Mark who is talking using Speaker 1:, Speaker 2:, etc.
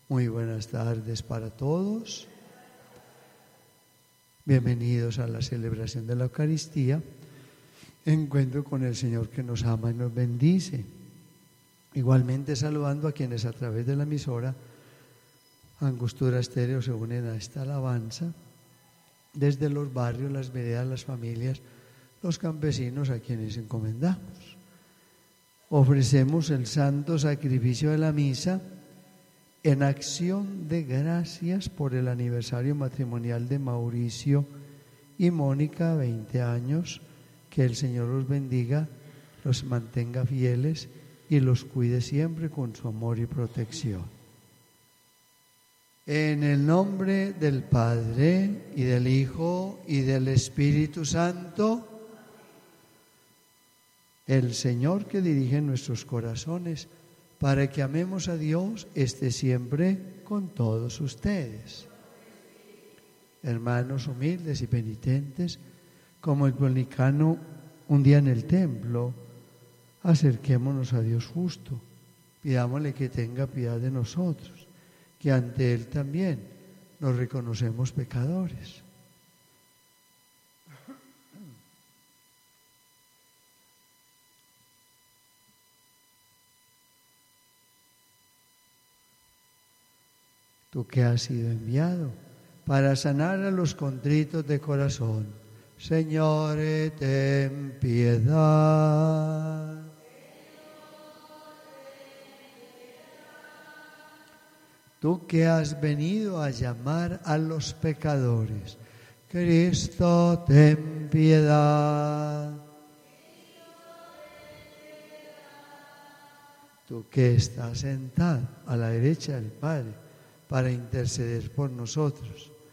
Speaker 1: Muy buenas tardes para todos. Bienvenidos a la celebración de la Eucaristía, encuentro con el Señor que nos ama y nos bendice. Igualmente saludando a quienes a través de la emisora Angostura Estéreo se unen a esta alabanza, desde los barrios, las veredas, las familias, los campesinos a quienes encomendamos. Ofrecemos el santo sacrificio de la misa en acción de gracias por el aniversario matrimonial de Mauricio y Mónica, 20 años. Que el Señor los bendiga, los mantenga fieles y los cuide siempre con su amor y protección. En el nombre del Padre, y del Hijo, y del Espíritu Santo, el Señor que dirige nuestros corazones para que amemos a Dios esté siempre con todos ustedes. Hermanos humildes y penitentes, como el publicano un día en el templo, acerquémonos a Dios justo, pidámosle que tenga piedad de nosotros, que ante Él también nos reconocemos pecadores. Tú que has sido enviado para sanar a los contritos de corazón, Señor, ten piedad. Tú que has venido a llamar a los pecadores, Cristo, ten piedad. Tú que estás sentado a la derecha del Padre para interceder por nosotros,